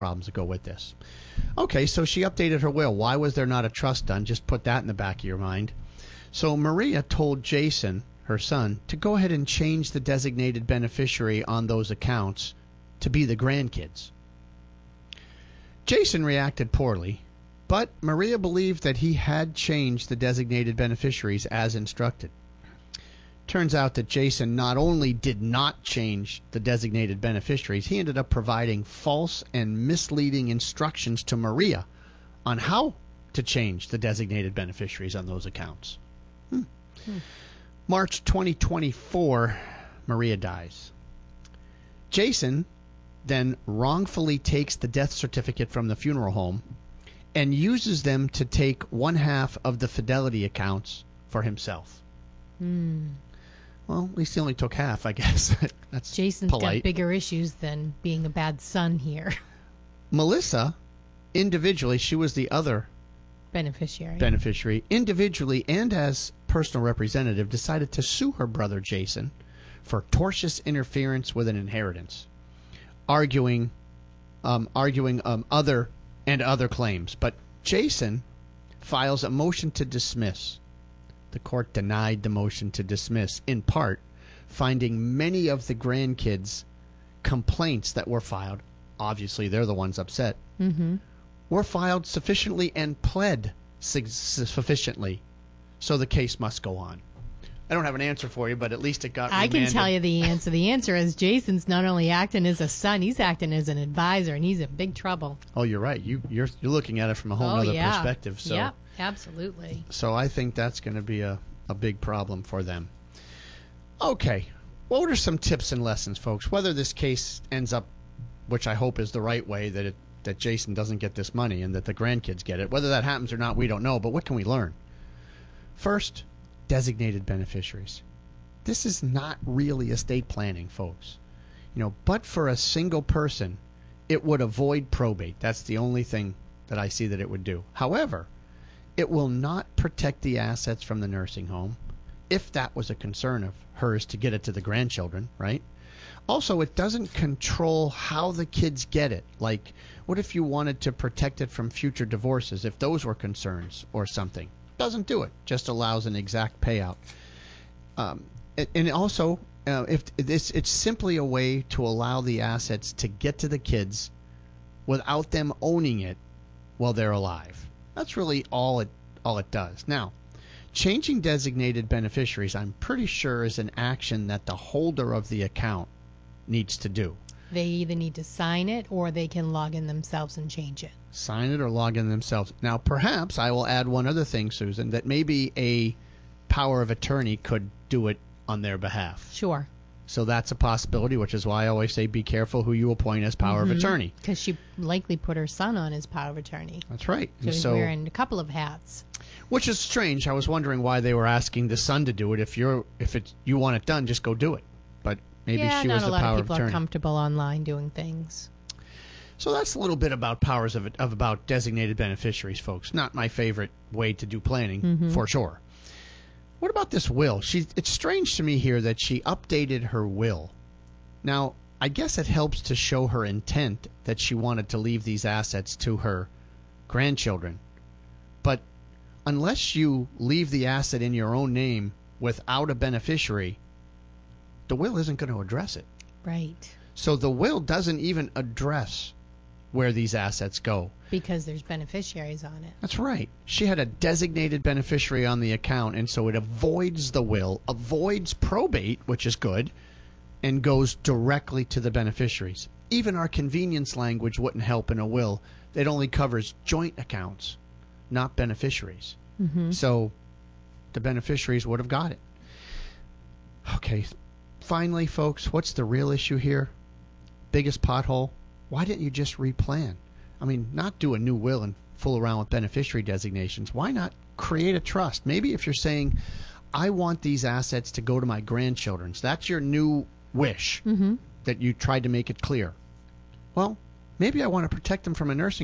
problems that go with this. Okay, so she updated her will. Why was there not a trust done? Just put that in the back of your mind. So Maria told Jason, her son, to go ahead and change the designated beneficiary on those accounts to be the grandkids. Jason reacted poorly, but Maria believed that he had changed the designated beneficiaries as instructed. Turns out that Jason not only did not change the designated beneficiaries, he ended up providing false and misleading instructions to Maria on how to change the designated beneficiaries on those accounts. March 2024, Maria dies. Jason then wrongfully takes the death certificate from the funeral home and uses them to take one half of the Fidelity accounts for himself. Well, at least he only took half, I guess. That's Jason's polite. got bigger issues than being a bad son here. Melissa, individually, she was the other beneficiary, individually and as personal representative, decided to sue her brother Jason for tortious interference with an inheritance, arguing other claims. But Jason files a motion to dismiss. The court denied the motion to dismiss, in part finding many of the grandkids' complaints that were filed, obviously they're the ones upset, were filed sufficiently and pled sufficiently, so the case must go on. I don't have an answer for you, but at least it got remanded. I can tell you the answer. The answer is Jason's not only acting as a son, he's acting as an advisor, and he's in big trouble. Oh, you're right. You're looking at it from a whole other perspective. So, yeah, absolutely. So I think that's going to be a big problem for them. Okay, what are some tips and lessons, folks? Whether this case ends up, which I hope is the right way, that Jason doesn't get this money and that the grandkids get it. Whether that happens or not, we don't know, but what can we learn? First, designated beneficiaries. This is not really estate planning, folks. But for a single person, it would avoid probate. That's the only thing that I see that it would do. However, it will not protect the assets from the nursing home, if that was a concern of hers to get it to the grandchildren, right? Also, it doesn't control how the kids get it. Like, what if you wanted to protect it from future divorces, if those were concerns or something? Doesn't do it. Just allows an exact payout. And also, it's simply a way to allow the assets to get to the kids without them owning it while they're alive. That's really all it does. Now, changing designated beneficiaries, I'm pretty sure, is an action that the holder of the account needs to do. They either need to sign it or they can log in themselves and change it. Sign it or log in themselves. Now, perhaps I will add one other thing, Susan, that maybe a power of attorney could do it on their behalf. Sure. So that's a possibility, which is why I always say be careful who you appoint as power of attorney. Because she likely put her son on as power of attorney. That's right. So he's wearing a couple of hats. Which is strange. I was wondering why they were asking the son to do it. If you want it done, just go do it. But maybe she was the power of attorney. not a lot of people are comfortable online doing things. So that's a little bit about powers of about designated beneficiaries, folks. Not my favorite way to do planning, for sure. What about this will? It's strange to me here that she updated her will. Now, I guess it helps to show her intent that she wanted to leave these assets to her grandchildren. But unless you leave the asset in your own name without a beneficiary, the will isn't going to address it. Right. So the will doesn't even address where these assets go. Because there's beneficiaries on it. That's right. She had a designated beneficiary on the account, and so it avoids the will, avoids probate, which is good, and goes directly to the beneficiaries. Even our convenience language wouldn't help in a will. It only covers joint accounts, not beneficiaries. So the beneficiaries would have got it. Okay, finally, folks, what's the real issue here? Biggest pothole? Why didn't you just replan? I mean, not do a new will and fool around with beneficiary designations. Why not create a trust? Maybe if you're saying, I want these assets to go to my grandchildren. So that's your new wish that you tried to make it clear. Well, maybe I want to protect them from a nursing